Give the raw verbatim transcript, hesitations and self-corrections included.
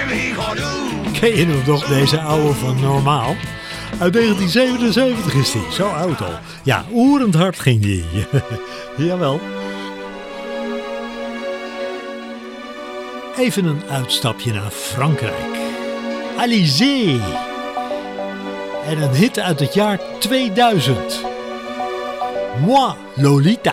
Ken je hem nog, deze oude van Normaal? Uit negentien zevenenzeventig is die, zo oud al. Ja, oerend hard ging die. Jawel. Even een uitstapje naar Frankrijk. Alizé. En een hit uit het jaar tweeduizend. Moi, Lolita.